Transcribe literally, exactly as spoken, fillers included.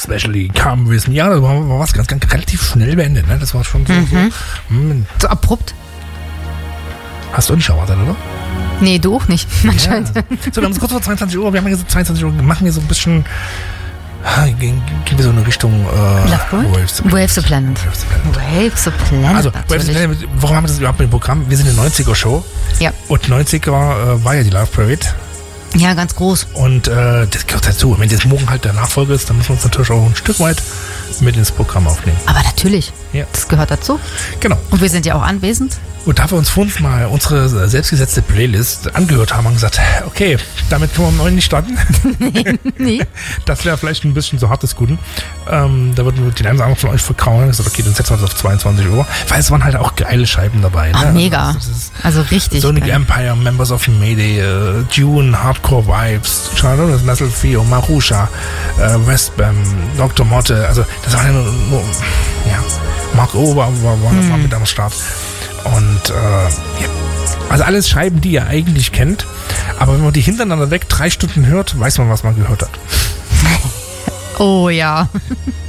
Especially Come With Me. Ja, das war, war was ganz, ganz relativ schnell beendet. Ne? Das war schon so, Mhm. so, hm. So abrupt. Hast du nicht erwartet, oder? Nee, du auch nicht, anscheinend. Ja. So, wir haben es kurz vor zweiundzwanzig Uhr. Wir haben jetzt zweiundzwanzig Uhr. Machen wir so ein bisschen... Gehen, gehen wir so in eine Richtung äh, Waves the Planet. Waves the Planet. Waves the Planet. Also, Waves the Planet, warum haben wir das überhaupt im Programm? Wir sind eine neunziger-Show. Ja. Und neunziger äh, war ja die Love Parade. Ja, ganz groß. Und äh, das gehört dazu. Wenn das morgen halt der Nachfolger ist, dann müssen wir uns natürlich auch ein Stück weit mit ins Programm aufnehmen. Aber natürlich. Ja. Das gehört dazu. Genau. Und wir sind ja auch anwesend. Und da wir uns vor uns mal unsere selbstgesetzte Playlist angehört haben, haben wir gesagt, okay, damit können wir am neuen nicht starten. nee, nee. Das wäre vielleicht ein bisschen so hartes Guten. Ähm, da würden wir den einen von euch verkrauen. Ich gesagt, okay, dann setzen wir das auf zweiundzwanzig Uhr. Weil es waren halt auch geile Scheiben dabei. Ach, ne? mega. Also, das ist also richtig. Sonic geil. Empire, Members of Mayday, äh, Dune, Hardcore Vibes, Charlotte Metal Fio, Marusha, äh, Westbam, Doktor Motte. Also das waren ja nur, nur ja, Mark O war, war, war, Mhm. war mit am Start. Und äh, ja. Also alles Scheiben, die ihr eigentlich kennt. Aber wenn man die hintereinander weg drei Stunden hört, weiß man, was man gehört hat. Oh ja.